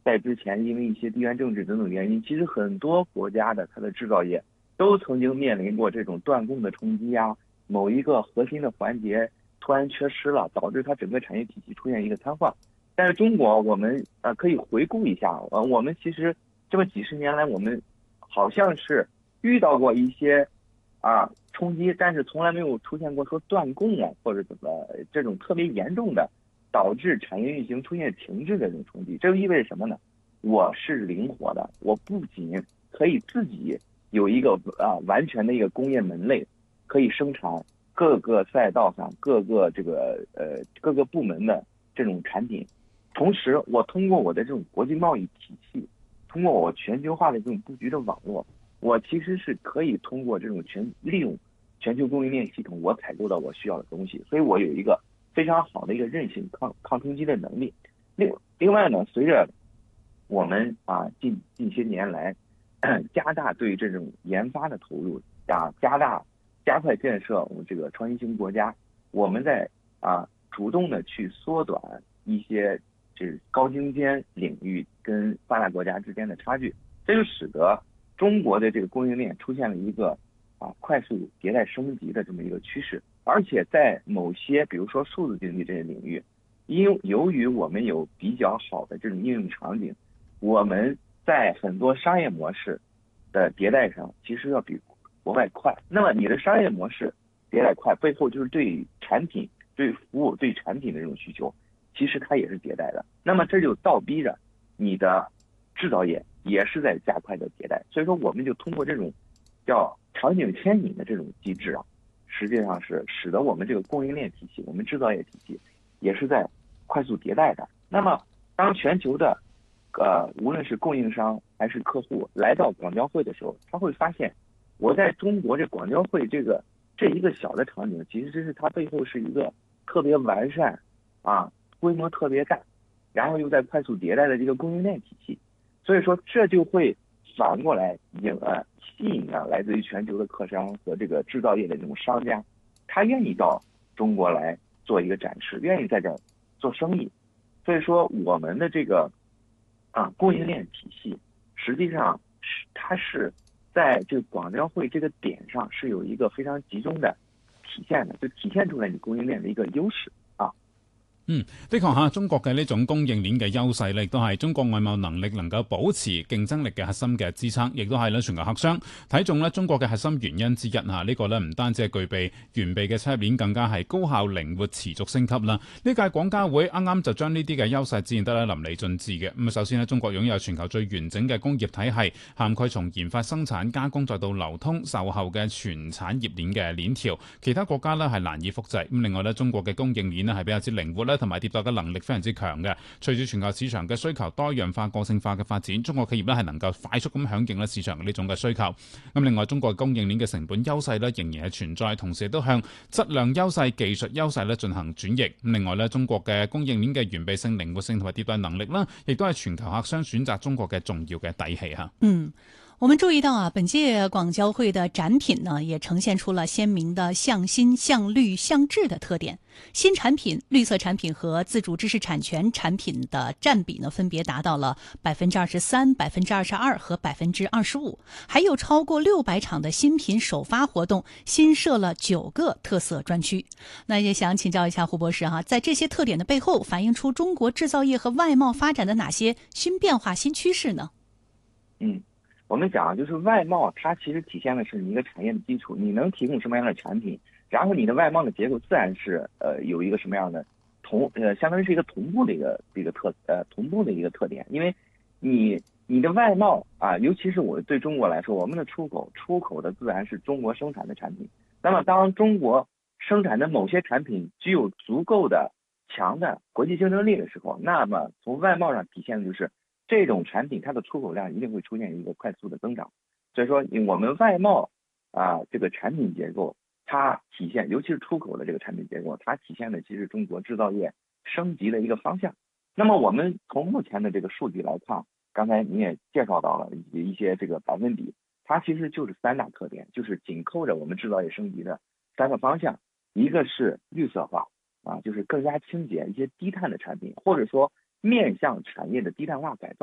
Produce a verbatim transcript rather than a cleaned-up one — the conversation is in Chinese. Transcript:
在之前因为一些地缘政治等等原因，其实很多国家的它的制造业都曾经面临过这种断供的冲击呀，某一个核心的环节突然缺失了，导致它整个产业体系出现一个瘫痪。但是中国，我们呃可以回顾一下，呃，我们其实这么几十年来，我们好像是遇到过一些啊冲击，但是从来没有出现过说断供啊或者怎么这种特别严重的导致产业运行出现停滞的这种冲击。这就意味着什么呢？我是灵活的，我不仅可以自己有一个啊完全的一个工业门类，可以生产各个赛道上各个这个呃各个部门的这种产品。同时，我通过我的这种国际贸易体系，通过我全球化的这种布局的网络，我其实是可以通过这种全利用全球供应链系统，我采购到我需要的东西，所以我有一个非常好的一个韧性、抗抗冲击的能力。另另外呢，随着我们啊近近些年来加大对这种研发的投入啊，加大加快建设我们这个创新型国家，我们在啊主动的去缩短一些就是高精尖领域跟发达国家之间的差距，这就使得中国的这个供应链出现了一个啊快速迭代升级的这么一个趋势。而且在某些比如说数字经济这些领域，因由于我们有比较好的这种应用场景，我们在很多商业模式的迭代上其实要比国外快。那么你的商业模式迭代快，背后就是对产品、对服务、对产品的这种需求，其实它也是迭代的。那么这就倒逼着你的制造业也是在加快的迭代。所以说，我们就通过这种叫场景牵引的这种机制啊，实际上是使得我们这个供应链体系、我们制造业体系也是在快速迭代的。那么，当全球的呃无论是供应商还是客户来到广交会的时候，他会发现，我在中国这广交会这个这一个小的场景，其实是它背后是一个特别完善啊。规模特别大，然后又在快速迭代的这个供应链体系，所以说这就会反过来引呃吸引啊来自于全球的客商和这个制造业的这种商家，他愿意到中国来做一个展示，愿意在这儿做生意。所以说我们的这个啊供应链体系，实际上是它是在这个广交会这个点上是有一个非常集中的体现的，就体现出来你供应链的一个優勢啊。 嗯，的確嚇，中國嘅呢種供應鏈嘅優勢咧，亦都係中國外貿能力能夠保持競爭力嘅核心嘅支撐，亦都係咧全球客商睇中咧中國嘅核心原因之一嚇。呢、這個咧唔單止係具備完備嘅產業鏈，更加係高效靈活持續升級啦。呢屆廣交會啱啱就將呢啲嘅優勢展現得咧淋漓盡致嘅。咁首先咧，中國擁有全球最完整嘅工業體系，涵蓋從研發、生產、加工再到流通、售後嘅全產業鏈嘅鏈條，其他國家咧係難以複製。咁另外咧，中國嘅供應鏈咧係比較之靈活咧。同埋迭代嘅能力非常之強嘅，隨住全球市場嘅需求多樣化、個性化嘅發展，中國企業咧係能夠快速咁響應咧市場呢種嘅需求。咁另外，中國供應鏈嘅成本優勢咧仍然係存在，同時亦都向質量優勢、技術優勢咧進行轉型。咁另外咧，中國嘅供應鏈嘅完備性、靈活性同埋迭代能力啦，亦都係全球客商選擇中國嘅重要嘅底氣嚇。 嗯。我们注意到啊，本届廣交會的展品呢，也呈現出了鮮明的向新、向綠、向智的特點。新產品、綠色產品和自主知識產權產品的佔比呢，分別達到了百分之二十三、百分之二十二和百分之二十五。還有超過六百場的新品首發活動，新設了九個特色專區。那也想請教一下胡博士哈、啊，在這些特點的背後，反映出中國製造業和外貿發展的哪些新變化、新趨勢呢？ 嗯。我们讲就是外贸，它其实体现的是你一个产业的基础，你能提供什么样的产品，然后你的外贸的结构自然是呃有一个什么样的同呃相当于是一个同步的一个一个特呃同步的一个特点，因为你你的外贸啊，尤其是我对中国来说，我们的出口出口的自然是中国生产的产品。那么当中国生产的某些产品具有足够的强的国际竞争力的时候，那么从外贸上体现的就是这种产品它的出口量一定会出现一个快速的增长。所以说我们外贸啊这个产品结构，它体现尤其是出口的这个产品结构，它体现的其实中国制造业升级的一个方向。那么我们从目前的这个数据来看，刚才你也介绍到了一些这个百分比，它其实就是三大特点，就是紧扣着我们制造业升级的三个方向。一个是绿色化啊，就是更加清洁一些低碳的产品，或者说面向产业的低碳化改造。